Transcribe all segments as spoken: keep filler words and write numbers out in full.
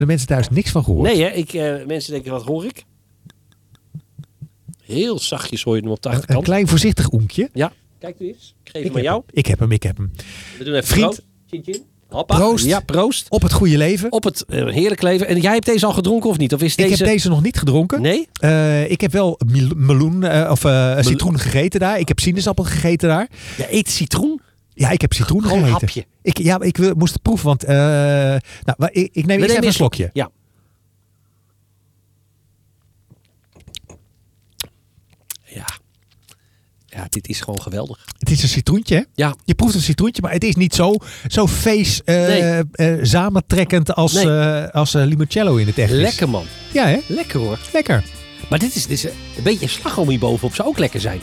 de mensen thuis niks van gehoord. Nee, hè? Ik, uh, mensen denken, wat hoor ik? Heel zachtjes hoor je hem op de achterkant. Een klein voorzichtig oenkje. Ja, kijk nu eens. Ik geef Ik hem aan jou. Hem. Ik heb hem, ik heb hem. We doen even Vriend. proost. Chin, chin. Hoppa. Proost. Ja, proost. Op het goede leven. Op het uh, heerlijk leven. En jij hebt deze al gedronken of niet? Of is deze... Ik heb deze nog niet gedronken. Nee? Uh, ik heb wel mil- meloen uh, of uh, Melo- citroen gegeten daar. Ik heb sinaasappel gegeten daar. Je eet citroen? Ja, ik heb citroen Gewoon gegeten. Een hapje. Ik, ja, ik wil, moest het proeven, want uh, nou, ik, ik neem eerst even een slokje. Ja. Ja. Ja, dit is gewoon geweldig. Het is een citroentje, hè? Ja. Je proeft een citroentje, maar het is niet zo, zo feest uh, nee. uh, samentrekkend als, nee. uh, als uh, limoncello in het echt is. Lekker, man. Ja, hè? Lekker, hoor. Lekker. Maar dit is, dit is een beetje slagroom hierbovenop zou ook lekker zijn.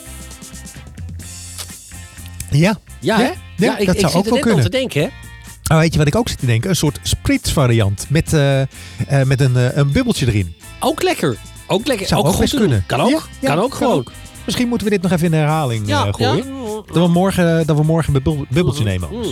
Ja. Ja, hè? Ja, ja, ik, dat ik zou zit ook er wel net kunnen. aan te denken, hè? Oh, weet je wat ik ook zit te denken? Een soort spritz variant met, uh, uh, met een, uh, een bubbeltje erin. Ook lekker. Ook lekker. Zou ook, ook goed best kunnen. Kan ook. Ja, ja, kan ook kan gewoon. Ook. Misschien moeten we dit nog even in de herhaling ja, uh, gooien. Ja. Dat, we morgen, dat we morgen een bubbel, bubbeltje nemen. Mm.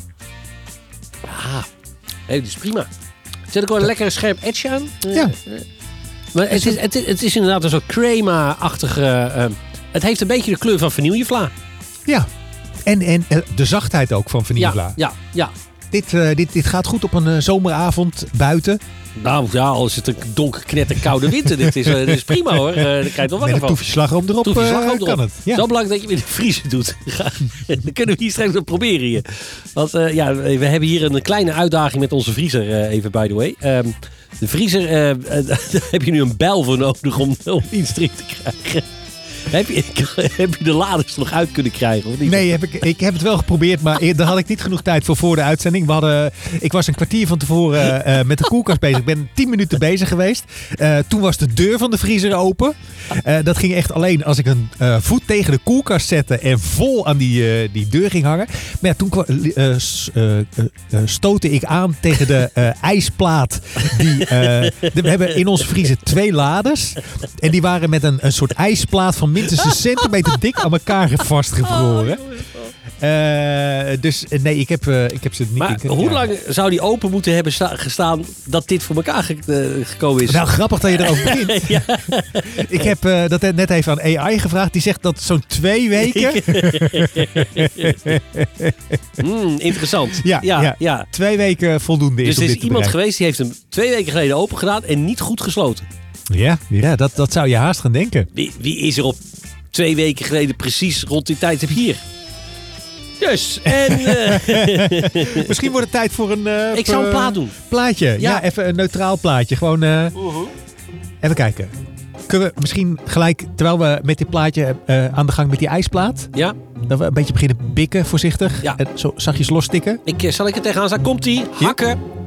Ah, nee, dat is prima. Zet ik wel een lekker scherp edge aan. Ja. Maar het is, het, is, het is inderdaad een soort crema-achtige... Uh, het heeft een beetje de kleur van vanillevla. Ja. En, en uh, de zachtheid ook van vanillevla. Ja, ja, ja. Dit, uh, dit, dit gaat goed op een uh, zomeravond buiten. Nou ja, al is het een donker knetterkoude winter. dit, is, uh, dit is prima hoor. Uh, daar krijg je toch wel Met een van. toefje slagroom erop, toefje slagroom uh, erop. kan het. Ja. Zo belangrijk dat je weer de vriezer doet. Dan kunnen we hier straks nog proberen hier. Want uh, ja, we hebben hier een kleine uitdaging met onze vriezer uh, even by the way. Um, de vriezer, uh, uh, daar heb je nu een bijl voor nodig om, om iets erin te krijgen. Heb je, heb je de laders nog uit kunnen krijgen? Of niet? Nee, heb ik, ik heb het wel geprobeerd, maar daar had ik niet genoeg tijd voor voor de uitzending. We hadden, ik was een kwartier van tevoren uh, met de koelkast bezig. Ik ben tien minuten bezig geweest. Uh, toen was de deur van de vriezer open. Uh, dat ging echt alleen als ik een uh, voet tegen de koelkast zette en vol aan die, uh, die deur ging hangen. Maar ja, toen uh, uh, uh, uh, stootte ik aan tegen de uh, ijsplaat. Die, uh, de, we hebben in onze vriezer twee laders. En die waren met een, een soort ijsplaat van minstens een centimeter dik aan elkaar vastgevroren. Uh, dus nee, ik heb, uh, ik heb ze niet... Maar ik, hoe ja. lang zou die open moeten hebben sta- gestaan dat dit voor elkaar ge- uh, gekomen is? Nou, grappig dat je erover begint. Ja. Ik heb uh, dat net even aan A I gevraagd. Die zegt dat zo'n twee weken... mm, interessant. Ja, ja, ja. ja. Twee weken voldoende is dus om er is dit te iemand bereiken. geweest die heeft hem twee weken geleden open gedaan en niet goed gesloten. Ja, ja dat, dat zou je haast gaan denken. Wie, wie is er op twee weken geleden precies rond die tijd heb hier? Dus, en... Uh... Misschien wordt het tijd voor een... Uh, ik zou een plaat doen. Plaatje, ja. Ja. ja, even een neutraal plaatje. Gewoon, uh, uh-huh. Even kijken. Kunnen we misschien gelijk, terwijl we met dit plaatje uh, aan de gang met die ijsplaat... Ja. Dat we een beetje beginnen bikken, voorzichtig. Ja. En zo zachtjes losstikken. Ik, zal ik er tegenaan staan? Komt-ie? Hakken. Ja.